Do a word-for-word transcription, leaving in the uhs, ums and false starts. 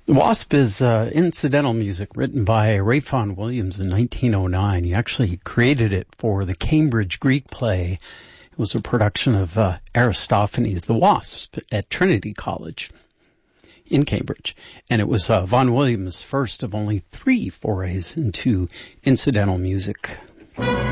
The Wasp is uh, incidental music written by Ralph Vaughan Williams in nineteen oh nine. He actually created it for the Cambridge Greek play. It was a production of uh, Aristophanes' The Wasp at Trinity College in Cambridge. And it was uh, Vaughan Williams' first of only three forays into incidental music.